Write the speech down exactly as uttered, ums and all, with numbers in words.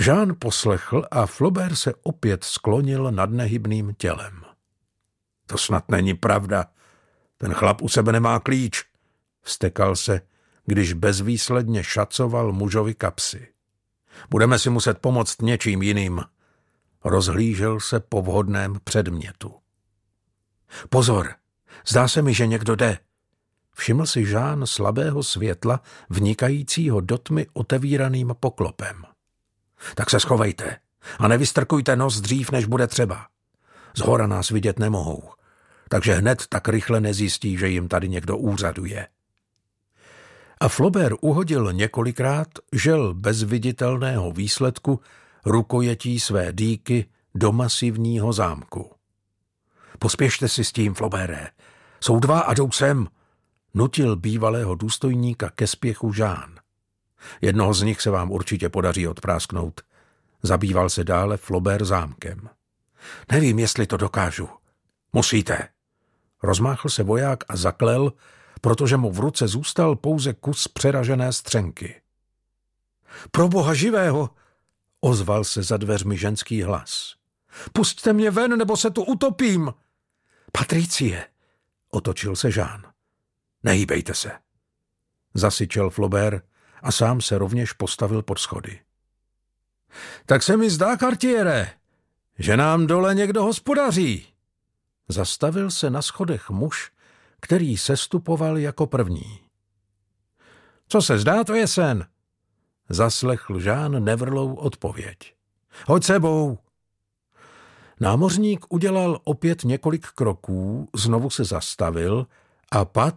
Jean poslechl a Flaubert se opět sklonil nad nehybným tělem. To snad není pravda. Ten chlap u sebe nemá klíč, vztekal se, když bezvýsledně šacoval mužovi kapsy. Budeme si muset pomoct něčím jiným. Rozhlížel se po vhodném předmětu. Pozor, zdá se mi, že někdo jde. Všiml si Jean slabého světla, vnikajícího do tmy otevíraným poklopem. Tak se schovejte a nevystrkujte nos dřív, než bude třeba. Zhora nás vidět nemohou, takže hned tak rychle nezjistí, že jim tady někdo úřaduje. A Flaubert uhodil několikrát žel bez viditelného výsledku rukojetí své dýky do masivního zámku. Pospěšte si s tím, Flaubere. Jsou dva a jdou sem, nutil bývalého důstojníka ke spěchu Jean. Jednoho z nich se vám určitě podaří odprásknout. Zabýval se dále Flaubert zámkem. Nevím, jestli to dokážu. Musíte. Rozmáchl se voják a zaklel, protože mu v ruce zůstal pouze kus přeražené střenky. Pro boha živého, ozval se za dveřmi ženský hlas. Pusťte mě ven, nebo se tu utopím. Patricie, otočil se Jean. Nehýbejte se. Zasyčel Flaubert a sám se rovněž postavil pod schody. Tak se mi zdá, Cartiere, že nám dole někdo hospodaří. Zastavil se na schodech muž, který sestupoval jako první. Co se zdá, to je sen. Zaslechl Jean nevrlou odpověď. Hoď sebou. Námořník udělal opět několik kroků, znovu se zastavil a Pat